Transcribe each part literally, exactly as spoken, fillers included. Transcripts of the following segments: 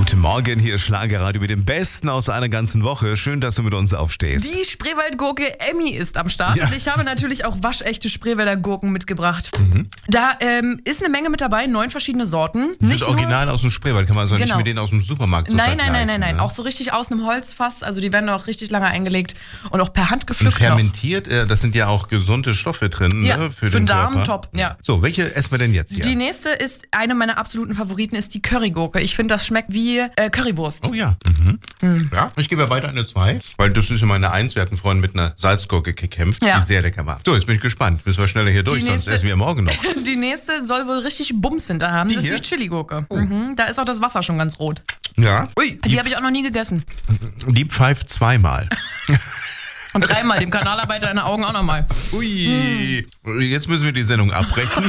Guten Morgen, hier ist Schlagerradio mit dem Besten aus einer ganzen Woche. Schön, dass du mit uns aufstehst. Die Spreewaldgurke Emmy ist am Start. Ja. Und ich habe natürlich auch waschechte Spreewälder Gurken mitgebracht. Mhm. Da ähm, ist eine Menge mit dabei, neun verschiedene Sorten. Die Nicht sind original nur, aus dem Spreewald, kann man also Genau. nicht mit denen aus dem Supermarkt so Nein, nein, vergleichen. nein, nein, nein. Ne? Auch so richtig aus einem Holzfass. Also die werden auch richtig lange eingelegt und auch per Hand Und gepflückt. fermentiert, äh, das sind ja auch gesunde Stoffe drin, Ja, ne, für, für den den Darm Körper. top, ja. So, welche essen wir denn jetzt hier? Die nächste ist, eine meiner absoluten Favoriten ist die Currygurke. Ich finde, das schmeckt wie äh, Currywurst. Oh ja. Mhm. Mhm. Ja, ich gebe ja weiter eine zwei, weil das ist ja meine Eins. Wir hatten vorhin mit einer Salzgurke gekämpft, Ja. die sehr lecker war. So, jetzt bin ich gespannt. Müssen wir schneller hier durch, sonst nächste- essen wir morgen noch. Die nächste soll wohl richtig Bums hinter haben. Die Das ist hier? die Chili-Gurke. Mhm. Da ist auch das Wasser schon ganz rot. Ja. Ui, Die habe ich auch noch nie gegessen. die pfeift zweimal. Und dreimal, dem Kanalarbeiter in den Augen auch nochmal. Ui, jetzt müssen wir die Sendung abbrechen.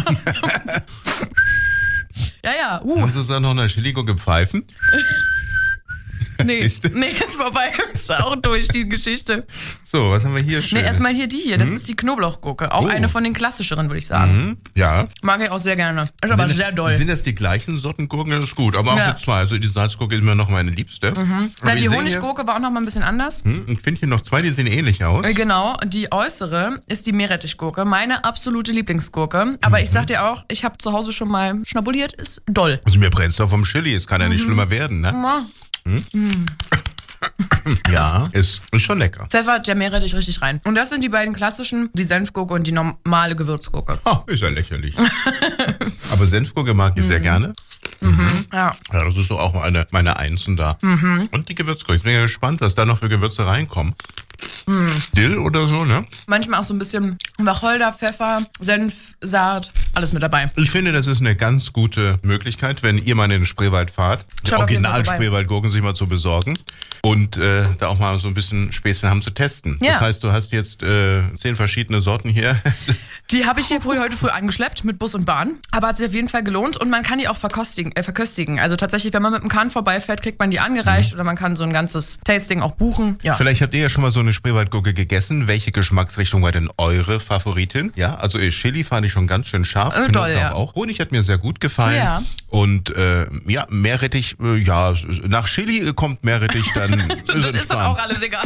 Ja, ja. Uh, Kannst du es dann noch eine Chili-Gurke pfeifen? nee, Siehst du? nee, ist vorbei. Ist auch durch, die Geschichte. So, was haben wir hier schön? Nee, erstmal hier die hier. Das ist die Knoblauchgurke. Auch Oh. eine von den klassischeren, würde ich sagen. Ja. Mag ich auch sehr gerne. Ist aber sind, sehr doll. Sind das die gleichen Sorten Gurken? Das ist gut, aber auch Ja. mit zwei. Also die Salzgurke ist mir noch meine Liebste. Mhm. Dann die Honiggurke war auch noch mal ein bisschen anders. Ich finde hier noch zwei, die sehen ähnlich aus. Äh, Genau, die äußere ist die Meerrettichgurke. Meine absolute Lieblingsgurke. Aber ich sag dir auch, ich habe zu Hause schon mal schnabuliert. Ist doll. Also mir brennt's doch vom Chili. Es kann ja nicht schlimmer werden, ne? Ja, ist, ist schon lecker. Pfeffert der Meerrettich richtig rein. Und das sind die beiden klassischen, die Senfgurke und die normale Gewürzgurke. Oh, ist ja lächerlich. Aber Senfgurke mag ich sehr gerne. Ja. Ja, das ist so auch meine, meine Einsen da. Und die Gewürzgurke. Ich bin ja gespannt, was da noch für Gewürze reinkommen. Dill oder so, ne? Manchmal auch so ein bisschen Wacholder, Pfeffer, Senf, Saat, alles mit dabei. Ich finde, das ist eine ganz gute Möglichkeit, wenn ihr mal in den Spreewald fahrt, die Schaut auf jeden Fall vorbei. Original-Spreewaldgurken sich mal zu besorgen und äh, da auch mal so ein bisschen Späßchen haben zu testen. Ja. Das heißt, du hast jetzt äh, zehn verschiedene Sorten hier. Die habe ich hier früh, heute früh angeschleppt mit Bus und Bahn. Aber hat sich auf jeden Fall gelohnt und man kann die auch verkostigen, äh, verköstigen. Also tatsächlich, wenn man mit dem Kahn vorbeifährt, kriegt man die angereicht oder man kann so ein ganzes Tasting auch buchen. Ja. Vielleicht habt ihr ja schon mal so eine Spreewaldgurke gegessen. Welche Geschmacksrichtung war denn eure Favoritin? Ja, also äh, Chili fand ich schon ganz schön scharf. Äh, Knoblauch doll, ja. auch. Honig hat mir sehr gut gefallen. Ja. Und äh, ja, Meerrettich, äh, ja, nach Chili äh, kommt Meerrettich, dann ist Das ist dann entspannt. auch alles egal.